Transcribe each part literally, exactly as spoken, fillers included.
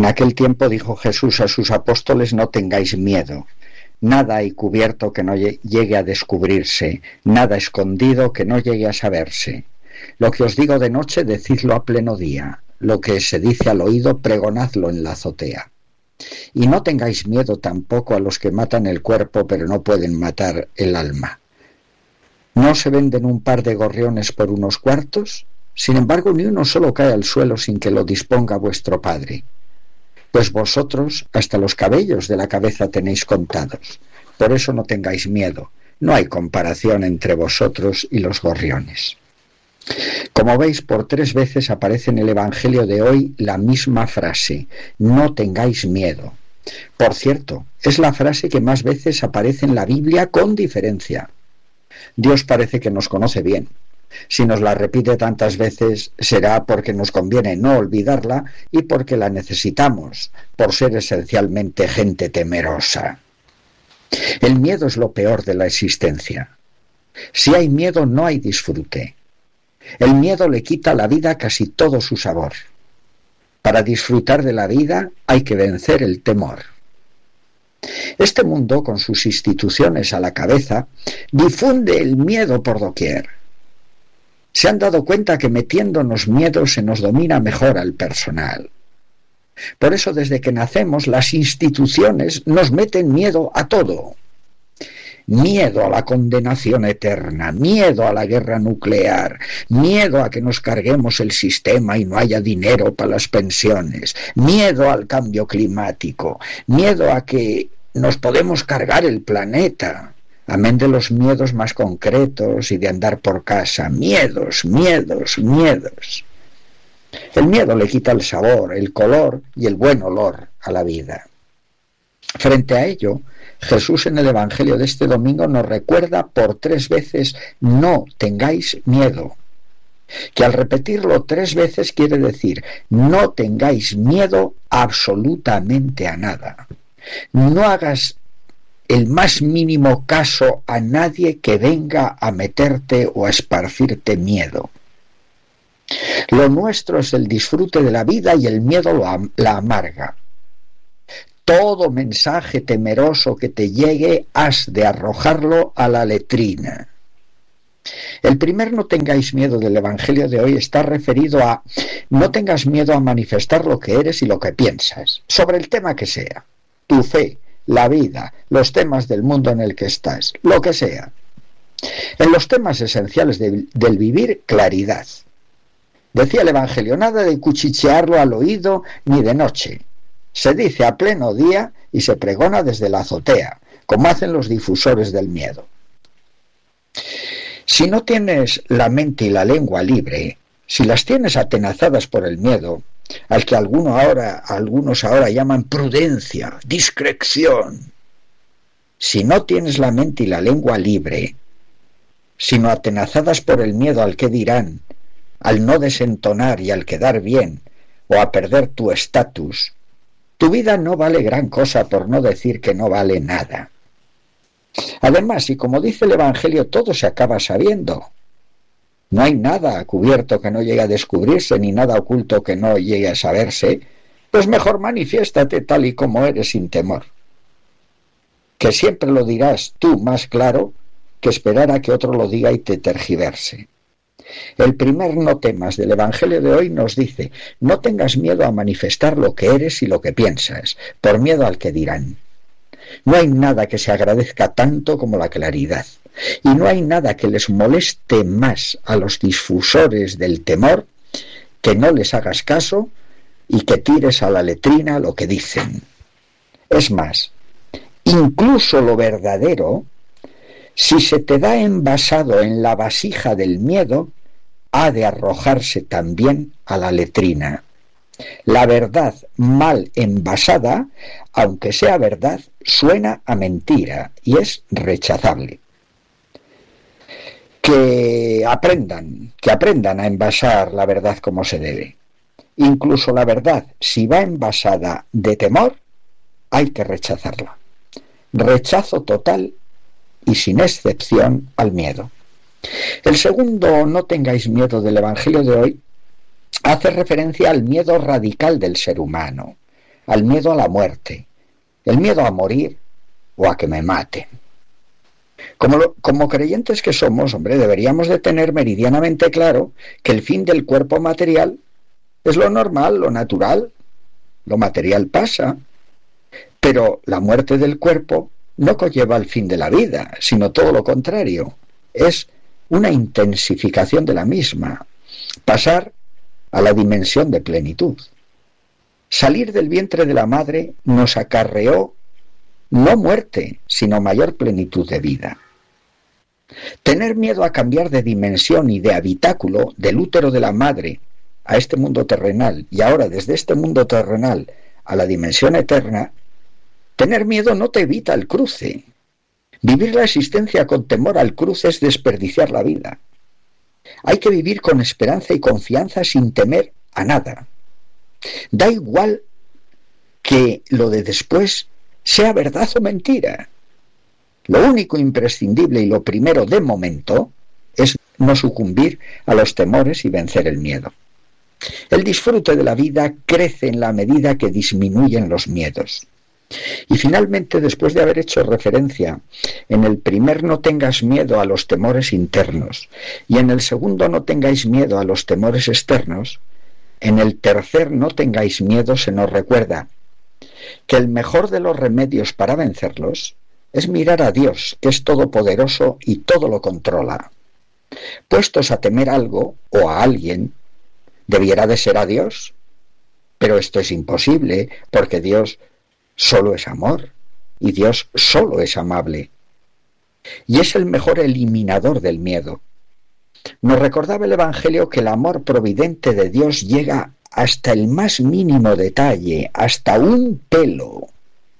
aquel tiempo dijo Jesús a sus apóstoles: no tengáis miedo. Nada hay cubierto que no llegue a descubrirse, nada escondido que no llegue a saberse. Lo que os digo de noche, decidlo a pleno día. Lo que se dice al oído, pregonadlo en la azotea. Y no tengáis miedo tampoco a los que matan el cuerpo, pero no pueden matar el alma. ¿No se venden un par de gorriones por unos cuartos? Sin embargo, ni uno solo cae al suelo sin que lo disponga vuestro Padre. Pues vosotros hasta los cabellos de la cabeza tenéis contados. Por eso no tengáis miedo. No hay comparación entre vosotros y los gorriones. Como veis, por tres veces aparece en el Evangelio de hoy la misma frase: no tengáis miedo. Por cierto, es la frase que más veces aparece en la Biblia con diferencia. Dios parece que nos conoce bien. Si nos la repite tantas veces, será porque nos conviene no olvidarla y porque la necesitamos, por ser esencialmente gente temerosa. El miedo es lo peor de la existencia. Si hay miedo, no hay disfrute. El miedo le quita a la vida casi todo su sabor. Para disfrutar de la vida hay que vencer el temor. Este mundo, con sus instituciones a la cabeza, difunde el miedo por doquier. Se han dado cuenta que metiéndonos miedo se nos domina mejor al personal. Por eso, desde que nacemos, las instituciones nos meten miedo a todo. Miedo a la condenación eterna, miedo a la guerra nuclear, miedo a que nos carguemos el sistema y no haya dinero para las pensiones, miedo al cambio climático, miedo a que nos podemos cargar el planeta. Amén de los miedos más concretos y de andar por casa. Miedos, miedos, miedos. El miedo le quita el sabor, el color y el buen olor a la vida. Frente a ello, Jesús en el Evangelio de este domingo nos recuerda por tres veces: no tengáis miedo. Que al repetirlo tres veces quiere decir: no tengáis miedo absolutamente a nada. No hagas el más mínimo caso a nadie que venga a meterte o a esparcirte miedo. Lo nuestro es el disfrute de la vida y el miedo lo am- la amarga. Todo mensaje temeroso que te llegue has de arrojarlo a la letrina. El primer no tengáis miedo del Evangelio de hoy está referido a: no tengas miedo a manifestar lo que eres y lo que piensas, sobre el tema que sea, tu fe, la vida, los temas del mundo en el que estás, lo que sea. En los temas esenciales de, del vivir, claridad. Decía el Evangelio: nada de cuchichearlo al oído ni de noche. Se dice a pleno día y se pregona desde la azotea, como hacen los difusores del miedo. Si no tienes la mente y la lengua libre, si las tienes atenazadas por el miedo, al que alguno ahora, algunos ahora llaman prudencia, discreción, si no tienes la mente y la lengua libre, sino atenazadas por el miedo al que dirán, al no desentonar y al quedar bien, o a perder tu estatus, tu vida no vale gran cosa, por no decir que no vale nada. Además, y como dice el Evangelio, todo se acaba sabiendo. No hay nada cubierto que no llegue a descubrirse, ni nada oculto que no llegue a saberse, pues mejor manifiéstate tal y como eres sin temor. Que siempre lo dirás tú más claro que esperar a que otro lo diga y te tergiverse. El primer no temas del Evangelio de hoy nos dice: no tengas miedo a manifestar lo que eres y lo que piensas, por miedo al que dirán. No hay nada que se agradezca tanto como la claridad, y no hay nada que les moleste más a los difusores del temor que no les hagas caso y que tires a la letrina lo que dicen. Es más, incluso lo verdadero, si se te da envasado en la vasija del miedo, ha de arrojarse también a la letrina. La verdad mal envasada, aunque sea verdad, suena a mentira y es rechazable. Que aprendan, que aprendan a envasar la verdad como se debe. Incluso la verdad, si va envasada de temor, hay que rechazarla. Rechazo total y sin excepción al miedo. El segundo no tengáis miedo del Evangelio de hoy hace referencia al miedo radical del ser humano, al miedo a la muerte, el miedo a morir o a que me maten. Como, lo, como creyentes que somos, hombre, deberíamos de tener meridianamente claro que el fin del cuerpo material es lo normal, lo natural. Lo material pasa, pero la muerte del cuerpo no conlleva el fin de la vida, sino todo lo contrario. Es una intensificación de la misma, pasar a la dimensión de plenitud. Salir del vientre de la madre nos acarreó no muerte, sino mayor plenitud de vida. Tener miedo a cambiar de dimensión y de habitáculo del útero de la madre a este mundo terrenal y ahora desde este mundo terrenal a la dimensión eterna, tener miedo no te evita el cruce. Vivir la existencia con temor al cruce es desperdiciar la vida. Hay que vivir con esperanza y confianza sin temer a nada. Da igual que lo de después sea verdad o mentira. Lo único imprescindible y lo primero de momento es no sucumbir a los temores y vencer el miedo. El disfrute de la vida crece en la medida que disminuyen los miedos. Y finalmente, después de haber hecho referencia en el primer no tengas miedo a los temores internos y en el segundo no tengáis miedo a los temores externos, en el tercer no tengáis miedo se nos recuerda que el mejor de los remedios para vencerlos es mirar a Dios, que es todopoderoso y todo lo controla. Puestos a temer algo o a alguien, ¿debiera de ser a Dios? Pero esto es imposible, porque Dios solo es amor, y Dios solo es amable. Y es el mejor eliminador del miedo. Nos recordaba el Evangelio que el amor providente de Dios llega hasta el más mínimo detalle, hasta un pelo.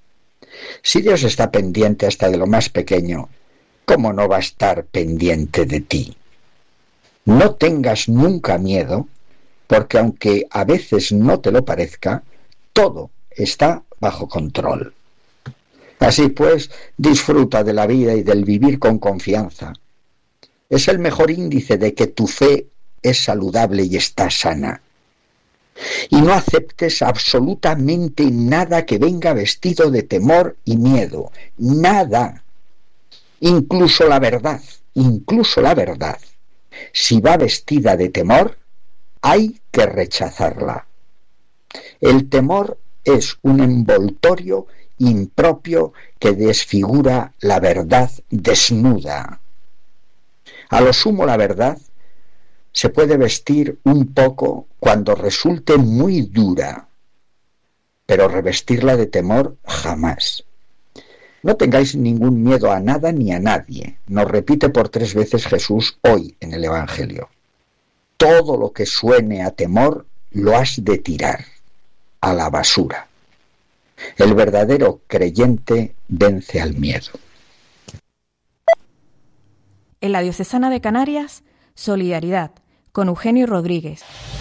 Si Dios está pendiente hasta de lo más pequeño, ¿cómo no va a estar pendiente de ti? No tengas nunca miedo, porque aunque a veces no te lo parezca, todo está bajo control. Así pues, disfruta de la vida y del vivir con confianza. Es el mejor índice de que tu fe es saludable y está sana. Y no aceptes absolutamente nada que venga vestido de temor y miedo. Nada. Incluso la verdad. Incluso la verdad. Si va vestida de temor, hay que rechazarla. El temor es un envoltorio impropio que desfigura la verdad desnuda. A lo sumo la verdad se puede vestir un poco cuando resulte muy dura, pero revestirla de temor jamás. No tengáis ningún miedo a nada ni a nadie, nos repite por tres veces Jesús hoy en el Evangelio. Todo lo que suene a temor lo has de tirar a la basura. El verdadero creyente vence al miedo. En la Diocesana de Canarias, solidaridad con Eugenio Rodríguez.